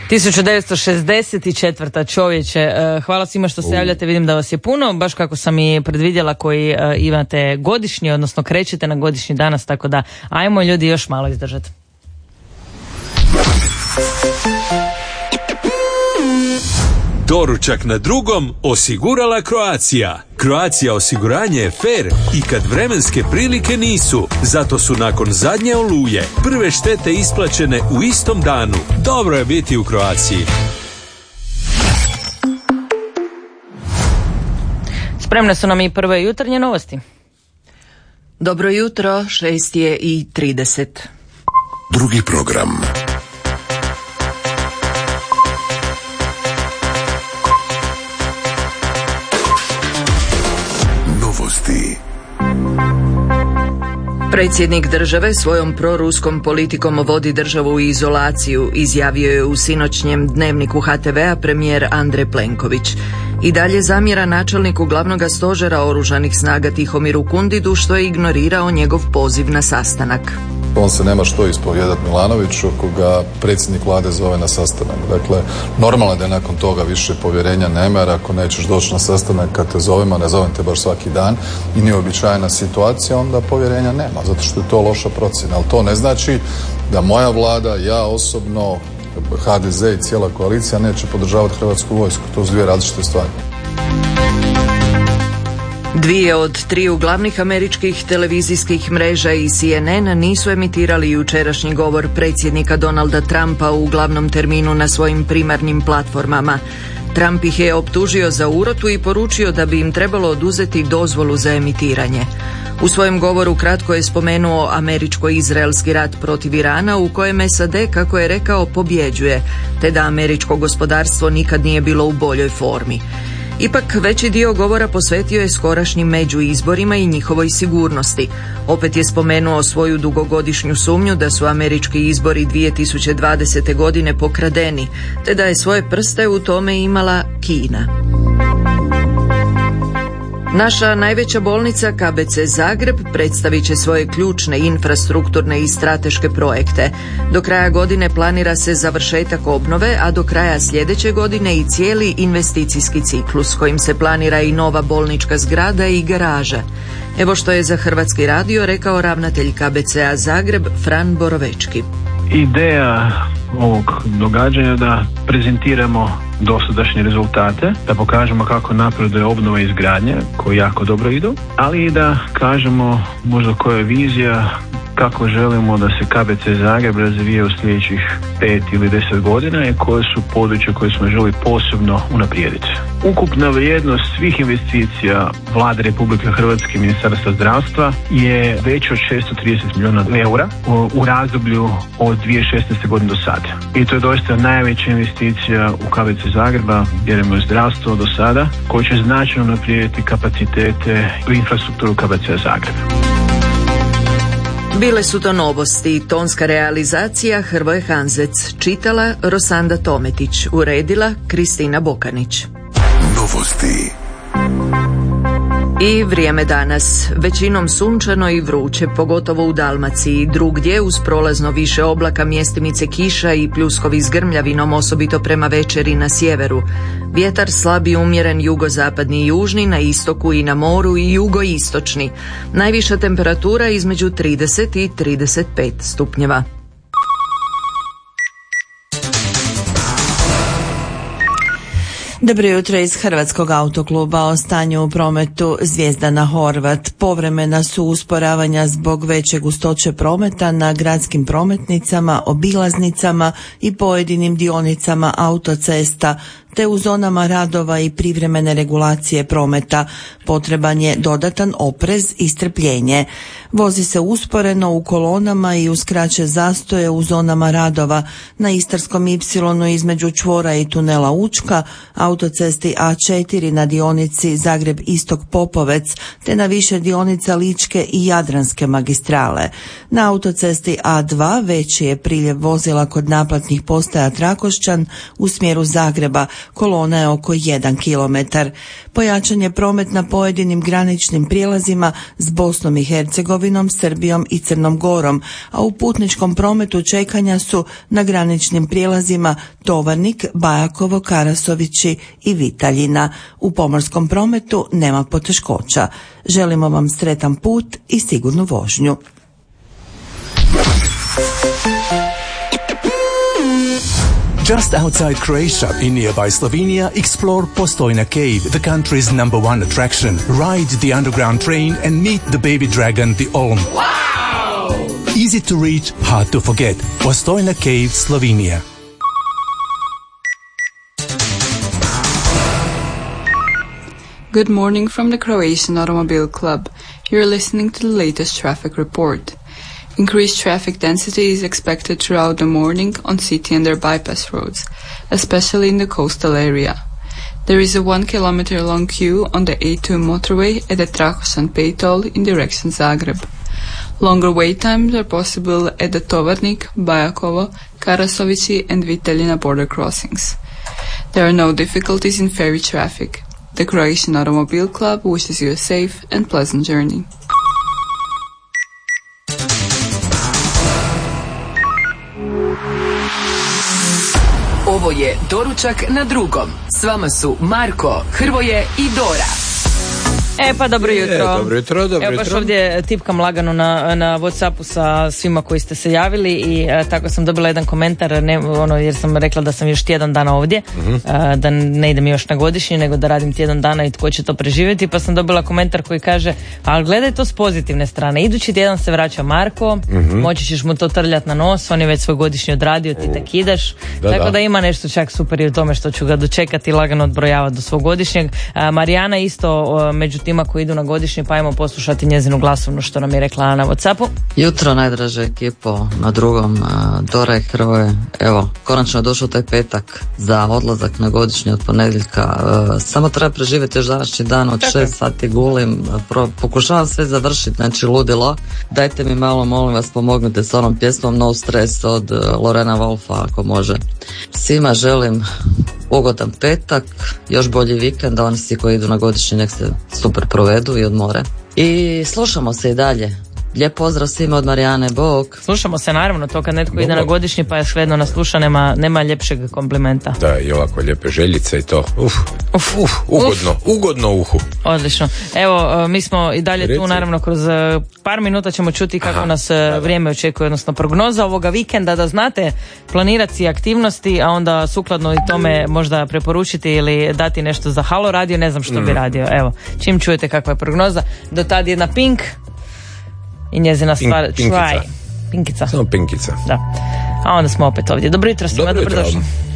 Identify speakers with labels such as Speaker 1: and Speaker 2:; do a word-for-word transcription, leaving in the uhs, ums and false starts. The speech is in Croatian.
Speaker 1: tisuću devetsto šezdeset četvrta čovječe. Hvala svima što se javljate, vidim da vas je puno, baš kako sam i predvidjela koji imate godišnji, odnosno krećete na godišnji danas, tako da ajmo ljudi još malo izdržati.
Speaker 2: Doručak na drugom osigurala Croatia. Croatia osiguranje je fair i kad vremenske prilike nisu. Zato su nakon zadnje oluje prve štete isplaćene u istom danu. Dobro je biti u Croaciji.
Speaker 1: Spremne su nam i prve jutarnje novosti.
Speaker 3: Dobro jutro, šest je i trideset.
Speaker 4: Drugi program.
Speaker 3: Predsjednik države svojom proruskom politikom vodi državu u izolaciju, izjavio je u sinoćnjem dnevniku ha te vea premijer Andrej Plenković. I dalje zamjera načelniku glavnog stožera oružanih snaga Tihomiru Kundidu što je ignorirao njegov poziv na sastanak.
Speaker 5: On se nema što ispovjedati Milanoviću ako ga predsjednik vlade zove na sastanak. Dakle, normalno je da nakon toga više povjerenja nema, jer ako nećeš doći na sastanak kad te zovemo, ne zovem te baš svaki dan i nije uobičajena situacija, onda povjerenja nema, zato što je to loša procjena. Ali to ne znači da moja vlada, ja osobno, ha de ze i cijela koalicija neće podržavati hrvatsku vojsku. To su dvije različite stvari.
Speaker 3: Dvije od triju glavnih američkih televizijskih mreža i C N N nisu emitirali jučerašnji govor predsjednika Donalda Trumpa u glavnom terminu na svojim primarnim platformama. Trump ih je optužio za urotu i poručio da bi im trebalo oduzeti dozvolu za emitiranje. U svojem govoru kratko je spomenuo američko-izraelski rat protiv Irana u kojem es a de, kako je rekao, pobjeđuje, te da američko gospodarstvo nikad nije bilo u boljoj formi. Ipak veći dio govora posvetio je skorašnjim međuizborima i njihovoj sigurnosti. Opet je spomenuo svoju dugogodišnju sumnju da su američki izbori dvije tisuće dvadesete. godine pokradeni, te da je svoje prste u tome imala Kina. Naša najveća bolnica ka be ce Zagreb predstavit će svoje ključne infrastrukturne i strateške projekte. Do kraja godine planira se završetak obnove, a do kraja sljedeće godine i cijeli investicijski ciklus kojim se planira i nova bolnička zgrada i garaža. Evo što je za Hrvatski radio rekao ravnatelj ka be ce a Zagreb Fran Borovečki.
Speaker 6: Ideja ovog događanja da prezentiramo dosadašnje rezultate, da pokažemo kako napreduje obnova i izgradnja koje jako dobro idu, ali i da kažemo možda koja je vizija kako želimo da se ka be ce Zagreb razvije u sljedećih pet ili deset godina i koje su područje koje smo želi posebno unaprijediti. Ukupna vrijednost svih investicija Vlade Republike Hrvatske i Ministarstva zdravstva je veća od šesto trideset milijuna eura u, u razdoblju od dvije tisuće šesnaeste. godine do sada. I to je doista najveća investicija u ka be ce Zagreba, vjerujemo u zdravstvo do sada, koji će značajno unaprijediti kapacitete u infrastrukturu ka be ce Zagreb.
Speaker 3: Bile su to novosti, tonska realizacija Hrvoje Hanzec, čitala Rosanda Tometić, uredila Kristina Bokanić.
Speaker 4: Novosti.
Speaker 3: I vrijeme danas, većinom sunčano i vruće, pogotovo u Dalmaciji, drugdje uz prolazno više oblaka, mjestimice kiša i pljuskovi s grmljavinom, osobito prema večeri na sjeveru. Vjetar slab i umjeren jugozapadni i južni, na istoku i na moru i jugoistočni. Najviša temperatura između trideset i trideset pet stupnjeva.
Speaker 7: Dobro jutro iz Hrvatskog autokluba. O stanju u prometu Zvijezdana Horvat. Povremena su usporavanja zbog veće gustoće prometa na gradskim prometnicama, obilaznicama i pojedinim dionicama autocesta, te u zonama radova i privremene regulacije prometa. Potreban je dodatan oprez i strpljenje. Vozi se usporeno u kolonama i uz kraće zastoje u zonama radova na Istarskom ipsilonu između čvora i tunela Učka, autocesti a četiri na dionici Zagreb-Istok Popovec, te na više dionica Ličke i Jadranske magistrale. Na autocesti a dva veći je priljev vozila kod naplatnih postaja Trakošćan u smjeru Zagreba, kolona je oko jedan kilometar. Pojačan je promet na pojedinim graničnim prijelazima s Bosnom i Hercegovinom, Srbijom i Crnom Gorom, a u putničkom prometu čekanja su na graničnim prijelazima Tovarnik, Bajakovo, Karasovići i Vitaljina. U pomorskom prometu nema poteškoća. Želimo vam sretan put i sigurnu vožnju.
Speaker 8: Just outside Croatia, in nearby Slovenia, explore Postojna Cave, the country's number one attraction. Ride the underground train and meet the baby dragon, the Olm. Wow! Easy to reach, hard to forget. Postojna Cave, Slovenia.
Speaker 9: Good morning from the Croatian Automobile Club. You're listening to the latest traffic report. Increased traffic density is expected throughout the morning on city and their bypass roads, especially in the coastal area. There is a one kilometer long queue on the A two motorway at the Trakosan Pejtol in direction Zagreb. Longer wait times are possible at the Tovarnik, Bajakovo, Karasovići and Vitaljina border crossings. There are no difficulties in ferry traffic. The Croatian Automobile Club wishes you a safe and pleasant journey.
Speaker 10: Ovo je Doručak na drugom. S vama su Marko, Hrvoje i Dora.
Speaker 1: E pa dobro jutro.
Speaker 11: E, dobro jutro, dobro
Speaker 1: Evo baš
Speaker 11: jutro.
Speaker 1: ovdje tipkam lagano na, na Whatsappu sa svima koji ste se javili i a, tako sam dobila jedan komentar, ne, ono, jer sam rekla da sam još tjedan dana ovdje, uh-huh. a, da ne idem još na godišnji, nego da radim tjedan dana i tko će to preživjeti, pa sam dobila komentar koji kaže, ali gledaj to s pozitivne strane, idući tjedan se vraća Marko, uh-huh. moći ćeš mu to trljati na nos, on je već svoj godišnji odradio, ti tek ideš, da, tako da. da ima nešto čak super i u tome što ću ga dočekati i lagano odbrojavati do svog godišnjeg. A, Marijana isto a, među tima koji idu na godišnji, pa ajmo poslušati njezinu glasovnu što nam je rekla na Whatsappu.
Speaker 12: Jutro, najdraže ekipo, na drugom, Dora i Hrvoje. Evo, konačno je došao taj petak za odlazak na godišnji od ponedjeljka. Samo treba preživjeti još današnji dan, od šest sati gulim, pokušavam sve završiti, znači ludilo. Dajte mi malo, molim vas, pomognite s onom pjesmom No Stress od Lorena Wolfa, ako može. Svima želim ugodan petak, još bolji vikend, a oni svi koji idu na godišnji nek se super provedu i odmore. I slušamo se i dalje. Lijep pozdrav svima od Marijane, bog.
Speaker 1: Slušamo se, naravno, to kad netko ide na godišnji pa je svejedno nas sluša, nema, nema ljepšeg komplimenta.
Speaker 11: Da, i ovako lijepe željice i to. Uf, uf, uf ugodno, uf. ugodno uhu.
Speaker 1: Odlično. Evo, mi smo i dalje Reci. tu, naravno, kroz par minuta ćemo čuti kako Aha, nas da, vrijeme očekuje, odnosno prognoza ovoga vikenda, da znate planirati aktivnosti, a onda sukladno i tome možda preporučiti ili dati nešto za Halo radio, ne znam što mm. bi radio. Evo, čim čujete kakva je prognoza, do tad jedna Pink i njezina stvar,
Speaker 11: Pink,
Speaker 1: Try. Pinkica.
Speaker 11: Samo Pinkica.
Speaker 1: Da. A onda smo opet ovdje. Dobro jutro svima,
Speaker 11: dobro
Speaker 1: dobrodošli.